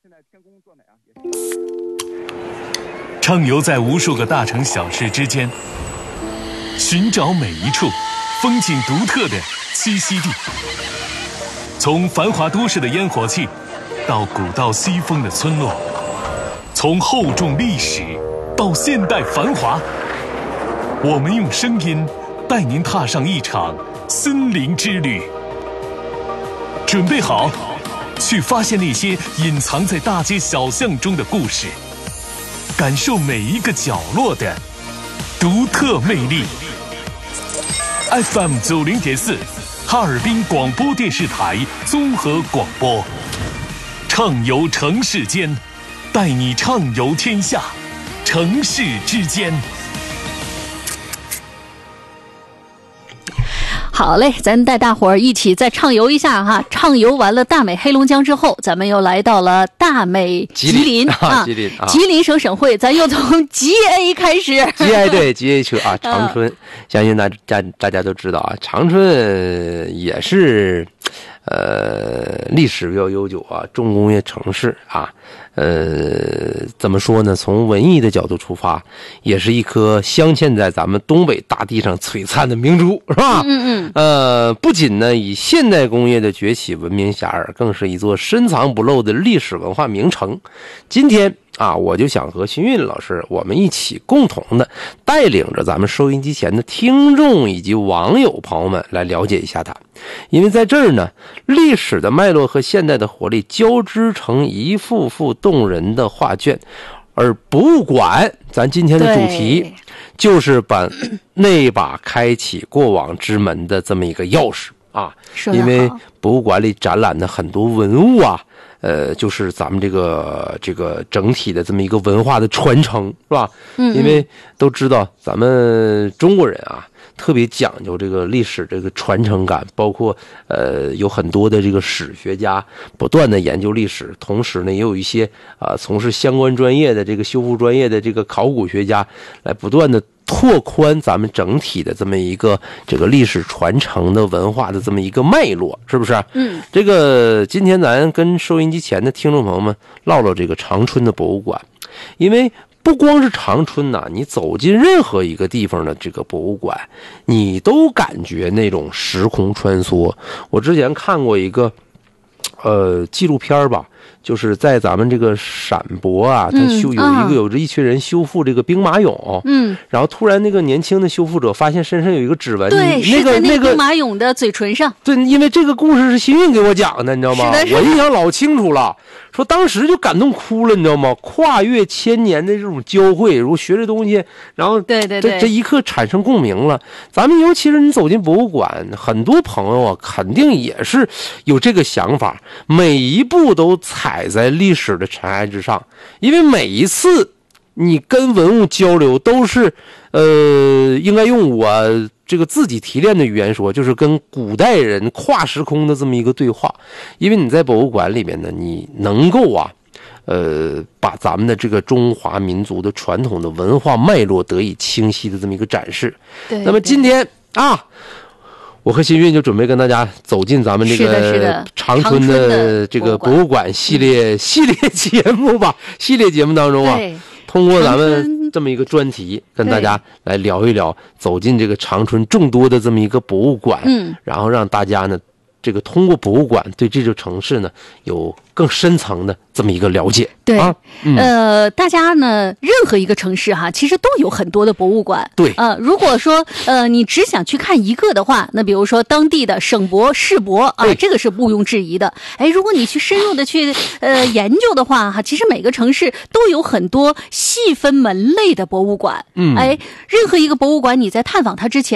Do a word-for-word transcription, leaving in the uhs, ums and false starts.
畅游在无数个大城小市之间，寻找每一处风景独特的栖息地。从繁华都市的烟火气，到古道西风的村落，从厚重历史到现代繁华，我们用声音带您踏上一场森林之旅。准备好，去发现那些隐藏在大街小巷中的故事，感受每一个角落的独特魅力。F M 九零点四，哈尔滨广播电视台综合广播，畅游城市间，带你畅游天下，城市之间。 好嘞，咱带大伙儿一起再畅游一下哈。畅游完了大美黑龙江之后，咱们又来到了大美吉林啊， 吉林啊， 吉林省省会，咱又从 G A 开始。 G A 对 G A 车啊，长春，相信大家大家都知道啊，长春也是呃历史比较悠久啊，重工业城市啊。呃，怎么说呢？从文艺的角度出发，也是一颗镶嵌在咱们东北大地上璀璨的明珠，是吧？ 嗯嗯。 呃，不仅呢以现代工业的崛起闻名遐迩，更是一座深藏不露的历史文化名城。今天啊，我就想和新运老师我们一起共同的带领着咱们收音机前的听众以及网友朋友们来了解一下它。因为在这儿呢，历史的脉络和现代的活力交织成一幅幅动人的画卷，而博物馆咱今天的主题就是把那把开启过往之门的这么一个钥匙啊。因为博物馆里展览的很多文物啊，呃，就是咱们这个这个整体的这么一个文化的传承，是吧？ 嗯嗯。 因为都知道咱们中国人啊，特别讲究这个历史这个传承感，包括呃有很多的这个史学家不断的研究历史，同时呢也有一些啊、呃、从事相关专业的这个修复专业的这个考古学家来不断的拓宽咱们整体的这么一个这个历史传承的文化的这么一个脉络，是不是？ 嗯， 这个今天咱跟收音机前的听众朋友们唠唠这个长春的博物馆，因为不光是长春呐、啊，你走进任何一个地方的这个博物馆，你都感觉那种时空穿梭。我之前看过一个呃纪录片吧，就是在咱们这个陕博啊，他修有一个有着一群人修复这个兵马俑，嗯，然后突然那个年轻的修复者发现身上有一个指纹， 对， 那个那个兵马俑的嘴唇上， 对，因为这个故事是新运给我讲的，你知道吗？我印象老清楚了，说当时就感动哭了，你知道吗？跨越千年的这种交汇，如果学这东西，然后对对对， 这这一刻产生共鸣了。咱们尤其是你走进博物馆，很多朋友啊，肯定也是有这个想法，每一步都踩在历史的尘埃之上，因为每一次你跟文物交流都是呃应该用我这个自己提炼的语言说，就是跟古代人跨时空的这么一个对话。因为你在博物馆里面呢，你能够啊呃把咱们的这个中华民族的传统的文化脉络得以清晰的这么一个展示。 对， 那么今天啊，我和新运就准备跟大家走进咱们这个长春的这个博物馆系列系列节目吧，系列节目当中啊，通过咱们这么一个专题，跟大家来聊一聊，走进这个长春众多的这么一个博物馆，嗯，然后让大家呢，这个通过博物馆对这座城市呢有更深层的这么一个了解。 对，啊嗯、呃，大家呢，任何一个城市哈，其实都有很多的博物馆。 对， 呃，如果说呃你只想去看一个的话，那比如说当地的省博、市博啊，这个是毋庸置疑的。哎，如果你去深入的去呃研究的话哈，其实每个城市都有很多细分门类的博物馆。嗯，哎，任何一个博物馆你在探访它之前，